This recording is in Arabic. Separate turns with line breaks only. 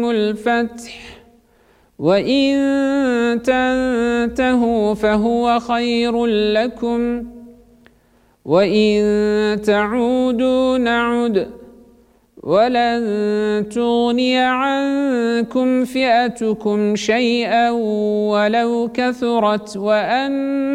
الفتح وإن تنتهوا فهو خير لكم وإن تعودوا نعد ولن تغني عنكم فئتكم شيئا ولو كثرت وأن